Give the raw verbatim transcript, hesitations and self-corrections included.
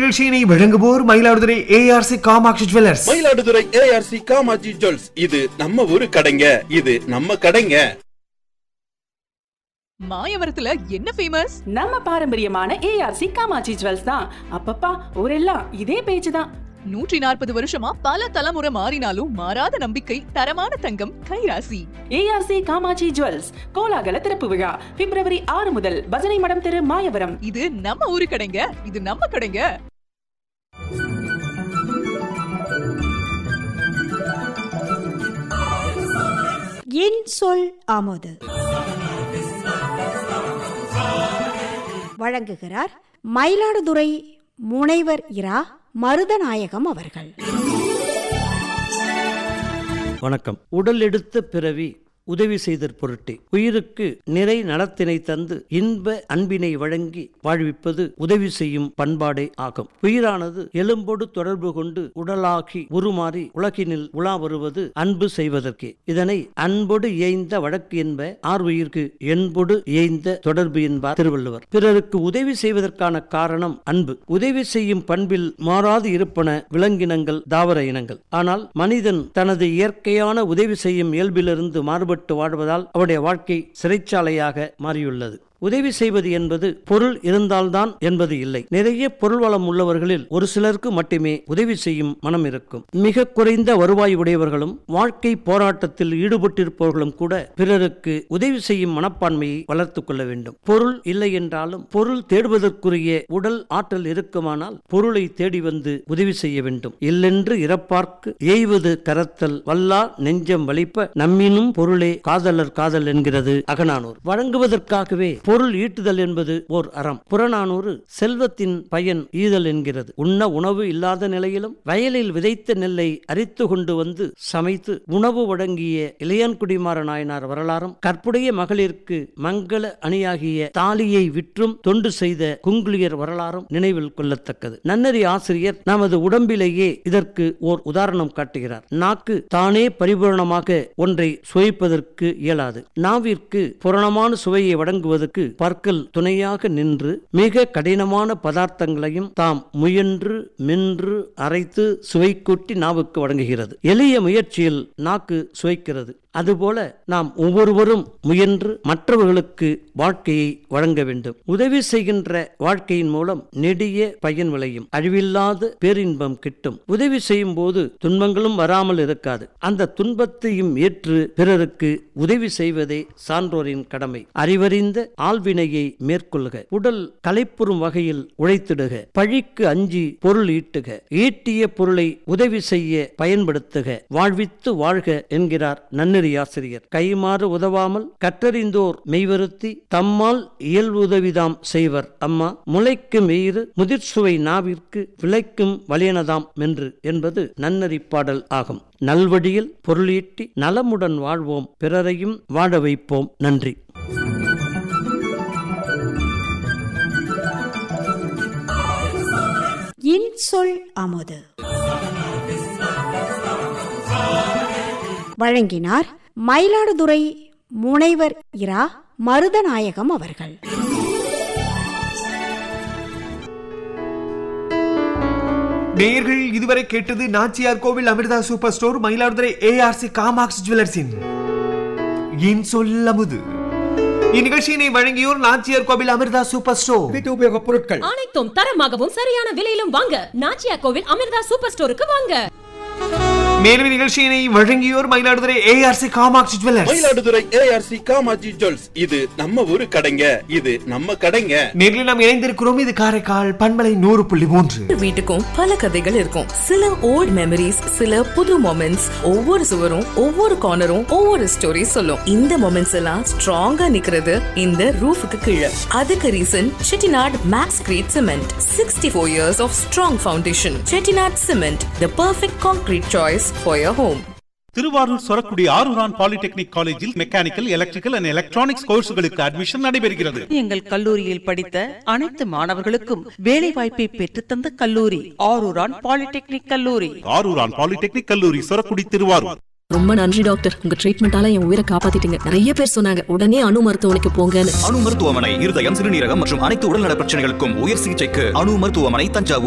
நிகழ்ச்சியினை வழங்குவோர் Mayiladuthurai ARC Kamakshi jewellers. Mayiladuthurai ARC Kamakshi jewels, இது நம்ம ஊரு கடைங்க, இது நம்ம கடைங்க. மாயவரத்துல என்ன ஃபேமஸ்? நம்ம பாரம்பரியமான ஏஆர்சி காமாட்சி ஜுவல்ஸ் தான். அப்பப்பா ஊரெல்லாம் இதே பேச்சு தான். நூற்றி நாற்பது வருஷமா பல தலைமுறை மாறினாலும் மாறாத நம்பிக்கை, தரமான தங்கம், கைராசி. ஏஆர்சி காமாட்சி ஜுவல்ஸ் கோலாகல திறப்பு விழா பிப்ரவரி ஆறு முதல் பஜனை மடம் தெரு, மாயவரம். இது நம்ம ஊரு கடைங்க, இது நம்ம கடைங்க. என் சொல் ஆமோது வழங்குகிறார் மயிலாடுதுறை முனைவர் இரா மருதநாயகம் அவர்கள். வணக்கம். உடல் எடுத்த பிறவி உதவி செய்தற் பொருட்டே உயிருக்கு நிறை நலத்தினை தந்து இன்ப அன்பினை வழங்கி வாழ்விப்பது உதவி செய்யும் பண்பாடே ஆகும். உயிரானது எலும்போடு தொடர்பு கொண்டு உடலாகி உருமாறி உலகினில் உலா வருவது அன்பு செய்வதற்கே. இதனை அன்போடு இயைந்த வழக்கு என்ப, ஆர் உயிர்க்கு என்போடு இயைந்த தொடர்பு என்பார் திருவள்ளுவர். பிறருக்கு உதவி செய்வதற்கான காரணம் அன்பு. உதவி செய்யும் பண்பில் மாறாது இருப்பன விலங்கினங்கள், தாவர இனங்கள். ஆனால் மனிதன் தனது இயற்கையான உதவி செய்யும் இயல்பிலிருந்து மாறுபட்டு வாழ்வதால் அவருடைய வாழ்க்கை சிறைச்சாலையாக மாறியுள்ளது. உதவி செய்வது என்பது பொருள் இருந்தால்தான் என்பது இல்லை. நிறைய பொருள் வளம் உள்ளவர்களில் ஒரு சிலருக்கு மட்டுமே உதவி செய்யும் மனம் இருக்கும். மிக குறைந்த வருவாய் உடையவர்களும் வாழ்க்கை போராட்டத்தில் ஈடுபட்டிருப்பவர்களும் கூட பிறருக்கு உதவி செய்யும் மனப்பான்மையை வளர்த்து கொள்ள வேண்டும். பொருள் இல்லை என்றாலும் பொருள் தேடுவதற்குரிய உடல் ஆற்றல் இருக்குமானால் பொருளை தேடி வந்து உதவி செய்ய வேண்டும். இல்லென்று இறப்பார்க்கு எய்வது கரத்தல் வல்லா நெஞ்சம் வலிப்ப நம்மினும் பொருளே காதலர் காதல் என்கிறது அகநானூறு. வழங்குவதற்காகவே பொருள் ஈட்டுதல் என்பது ஓர் அறம். புறநானூறு செல்வத்தின் பயன் ஈதல் என்கிறது. உண்ண உணவு இல்லாத நிலையிலும் வயலில் விதைத்த நெல்லை அரித்து கொண்டு வந்து சமைத்து உணவு வழங்கிய இளையான்குடிமாற நாயனார் வரலாறும், கற்புடைய மகளிருக்கு மங்கள அணியாகிய தாலியை விற்றும் தொண்டு செய்த குங்குளியர் வரலாறும் நினைவில் கொள்ளத்தக்கது. நன்னறி ஆசிரியர் நமது உடம்பிலேயே இதற்கு ஓர் உதாரணம் காட்டுகிறார். நாக்கு தானே பரிபூரணமாக ஒன்றை சுவைப்பதற்கு இயலாது. நாவிற்கு புரணமான சுவையை வழங்குவதற்கு பற்கள் துணையாக நின்று மிக கடினமான பதார்த்தங்களையும் தாம் முயன்று மென்று அரைத்து சுவை கூட்டி நாவுக்கு வழங்குகிறது. எளிய முயற்சியில் நாக்கு சுவைக்கிறது. அதுபோல நாம் ஒவ்வொருவரும் முயன்று மற்றவர்களுக்கு வாழ்க்கையை வழங்க வேண்டும். உதவி செய்கின்ற வாழ்க்கையின் மூலம் நெடிய பயன் விளையும், அழிவில்லாத பேரின்பம் கிட்டும். உதவி செய்யும் போது துன்பங்களும் வராமல் இருக்காது. அந்த துன்பத்தையும் ஏற்று பிறருக்கு உதவி செய்வதே சான்றோரின் கடமை. அறிவறிந்த ஆள்வினையை மேற்கொள்க, உடல் களைப்புறும் வகையில் உழைத்திடுக, பழிக்கு அஞ்சி பொருள் ஈட்டுக, ஈட்டிய பொருளை உதவி செய்ய பயன்படுத்துக, வாழ்வித்து வாழ்க என்கிறார் நன்னறி ஆசிரியர். கைமாறு உதவாமல் கற்றறிந்தோர் மெய்வருத்தி தம்மால் இயல்புதவிதாம் செய்வர் அம்மா, முளைக்கும் எயிறு முதிர்சுவை நாவிற்கு விளைக்கும் வலியனதாம் என்று என்பது நன்னறி பாடல் ஆகும். நல்வழியில் பொருளீட்டி நலமுடன் வாழ்வோம், பிறரையும் வாழ வைப்போம். நன்றி. என் சொல் ஆமோது வழங்கினார் மயிலாடுதுறை முனைவர் இரா மருதநாயகம் அவர்கள். நேயர்கள் இதுவரை கேட்டது நாச்சியார் கோவில் Amrita super store Mayiladuthurai ARC Kamakshi ஜுவல்லர்ஸின் என் சொல் அமுது. இந்நிகழ்ச்சியினை வழங்கியோர் நாச்சியார் கோவில் அமிர்தா சூப்பர் ஸ்டோர். வீட்டு உபயோக பொருட்கள் அனைத்தும் தரமாகவும் சரியான விலையிலும் வாங்க நாச்சியார் கோவில் அமிர்தா சூப்பர் ஸ்டோருக்கு வாங்க. மேலும் நிகழ்ச்சியினை வழங்கியோர் Mayiladuthurai ARC Kamakshi jewellers. Mayiladuthurai ARC Kamakshi jewels, இது நம்ம ஊரு கடைங்க, இது நம்ம கடைங்க. நேரில் நாம் இணைந்திருக்கிறோம். இது காரைக்கால் பண்பலை நூறு புள்ளி மூன்று. வீட்டுக்கும் பல கதைகள் இருக்கும். சில ஓல்ட் மெமரிஸ், சில புது மொமெண்ட்ஸ். ஒவ்வொரு சுவரும் ஒவ்வொரு கார்னரும் ஒவ்வொரு ஸ்டோரி சொல்லும். இந்த மொமெண்ட்ஸ் எல்லாம் ஸ்ட்ராங்கா நிக்கிறது இந்த ரூஃபுக்கு கீழே. அதுக்கு reason Chettinad maths great cement. Sixty four years of strong foundation. Chettinad cement, the perfect concrete choice for your home. Thiruvarur Sorakudi Aruran polytechnic காலேஜில் mechanical, electrical and electronics கோர்ஸ்களுக்கு admission நடைபெறுகிறது. எங்கள் கல்லூரியில் படித்த அனைத்து மாணவர்களுக்கும் வேலை வாய்ப்பை பெற்றுத்தந்த கல்லூரி ஆரூரான் பாலிடெக்னிக் கல்லூரி. ஆரூரான் பாலிடெக்னிக் கல்லூரி, சொரக்குடி, திருவாரூர். ரொம்ப நன்றி டாக்டர், உங்க ட்ரீட்மெண்டால என் உயிரை காப்பாத்திட்டீங்க. நிறைய பேர் சொன்னாங்க உடனே அணு மருத்துவமனைக்கு போங்கன்னு. அணு மருத்துவமனை இருதயம், சிறுநீரகம் மற்றும் அனைத்து உடல்நல பிரச்சனைகளுக்கும் உயர் சிகிச்சைக்கு அணு மருத்துவமனை, தஞ்சாவூர்.